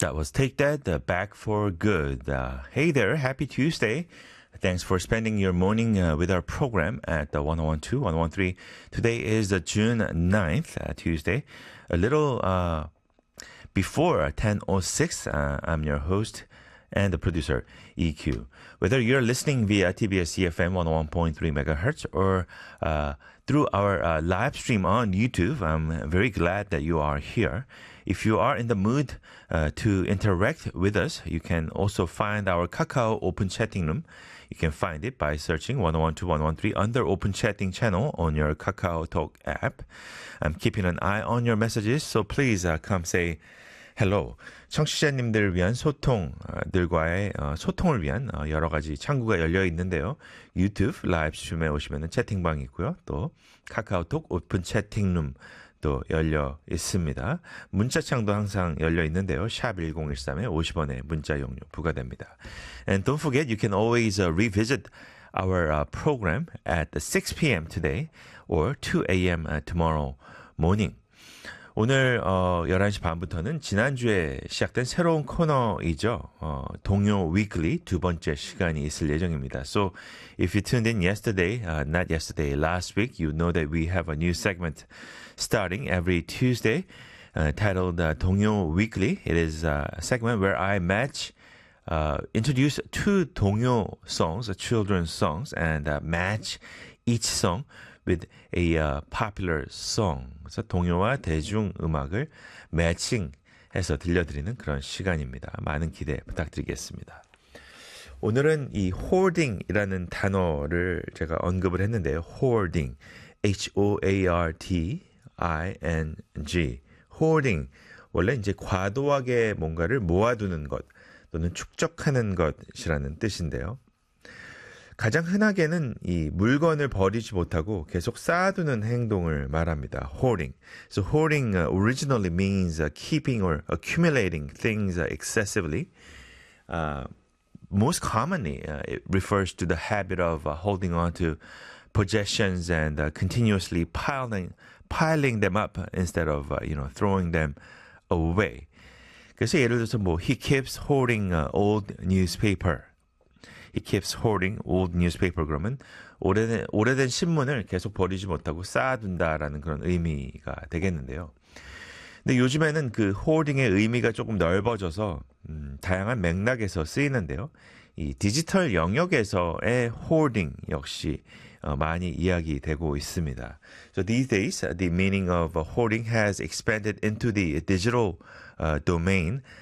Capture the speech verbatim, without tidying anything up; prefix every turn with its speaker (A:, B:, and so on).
A: That was Take That, uh, Back for Good. Uh, hey there, happy Tuesday. Thanks for spending your morning uh, with our program at uh, one oh one two, one oh one three. Today is uh, June ninth, uh, Tuesday. A little uh, before ten oh six, uh, I'm your host and the producer, E Q. Whether you're listening via T B S E F M one oh one point three megahertz or uh, through our uh, live stream on YouTube, I'm very glad that you are here. If you are in the mood uh, to interact with us, you can also find our Kakao Open Chatting Room. You can find it by searching one oh one two, one oh one three under Open Chatting channel on your Kakao Talk app. I'm keeping an eye on your messages, so please uh, come say hello. 청취자님들을 위한 소통들과의 어, 소통을 위한 어, 여러 가지 창구가 열려 있는데요. 유튜브 라이브 스트림에 오시면 채팅방이 있고요. 또 카카오톡 오픈 채팅룸 또 열려 있습니다. 문자창도 항상 열려 있는데요. 샵 일공일삼에 오십 원의 문자 용료 부과됩니다. And don't forget, you can always uh, revisit our uh, program at six p.m. today or two a.m. Uh, tomorrow morning. 오늘 어, 열한 시 반부터는 지난주에 시작된 새로운 코너이죠. 어, 동요 위클리 두 번째 시간이 있을 예정입니다. So if you tuned in yesterday, uh, not yesterday, last week, you know that we have a new segment starting every Tuesday uh, titled uh, 동요 Weekly. It is a segment where I match, uh, introduce two 동요 songs, uh, children's songs, and uh, match each song with a uh, popular song. 그래서 동요와 대중음악을 매칭해서 들려드리는 그런 시간입니다. 많은 기대 부탁드리겠습니다. 오늘은 이 hoarding이라는 단어를 제가 언급을 했는데요. hoarding, H O A R T I N G, hoarding. 원래 이제 과도하게 뭔가를 모아두는 것 또는 축적하는 것이라는 뜻인데요. 가장 흔하게는 이 물건을 버리지 못하고 계속 쌓아두는 행동을 말합니다. hoarding. So hoarding uh, originally means uh, keeping or accumulating things uh, excessively. Uh, most commonly, uh, it refers to the habit of uh, holding on to possessions and uh, continuously piling piling them up instead of uh, you know throwing them away. 그래서 예를 들어서 뭐 he keeps hoarding uh, old newspaper. He keeps hoarding old newspaper. 그러면 오래된, 오래된 신문을 계속 버리지 못하고 쌓아둔다라는 그런 의미가 되겠는데요. 근데 요즘에는 그 hoarding의 의미가 조금 넓어져서 음, 다양한 맥락에서 쓰이는데요. 이 디지털 영역에서의 hoarding 역시 어, 많이 이야기되고 있습니다. So these days, the meaning of hoarding has expanded into the digital uh, domain